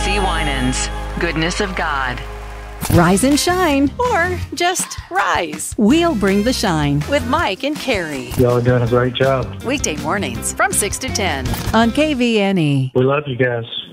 C. Winans, Goodness of God. Rise and shine. Or just rise. We'll bring the shine. With Mike and Carrie. Y'all are doing a great job. Weekday mornings from 6 to 10. On KVNE. We love you guys.